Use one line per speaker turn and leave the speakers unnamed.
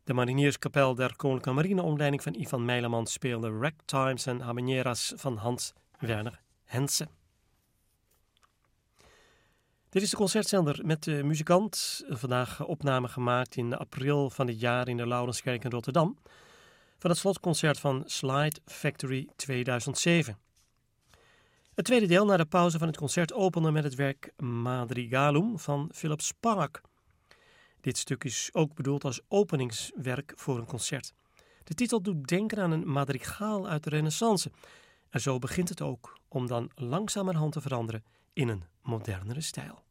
De marinierskapel der Koninklijke Marineopleiding van Ivan Meilemans speelde ragtimes en habaneras van Hans Werner Henze. Dit is de concertzender met de muzikant. Vandaag opname gemaakt in april van dit jaar in de Laurenskerk in Rotterdam. Van het slotconcert van Slide Factory 2007. Het tweede deel na de pauze van het concert opende met het werk Madrigalum van Philip Spark. Dit stuk is ook bedoeld als openingswerk voor een concert. De titel doet denken aan een madrigaal uit de Renaissance. En zo begint het ook om dan langzamerhand te veranderen in een modernere stijl.